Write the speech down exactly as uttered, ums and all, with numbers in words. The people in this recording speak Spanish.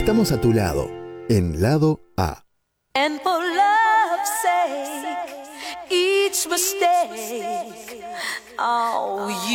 Estamos a tu lado, en Lado A. And for love's sake, each mistake, oh, you